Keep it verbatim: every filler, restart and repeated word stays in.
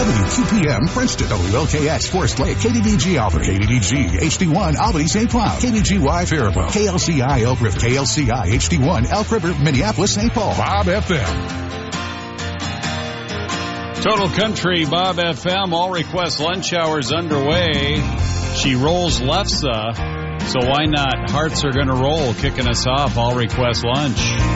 W Q P M, Princeton, W L K X, Forest Lake, K D D G Alfred, K D D G, H D one, Albany, Saint Cloud, K B G Y, Faribault, K L C I, Elk River, K L C I, H D one, Elk River, Minneapolis, Saint Paul. Bob F M. Total Country, Bob F M, all request lunch hours underway. She rolls lefse, so why not? Hearts are going to roll, kicking us off, all request lunch.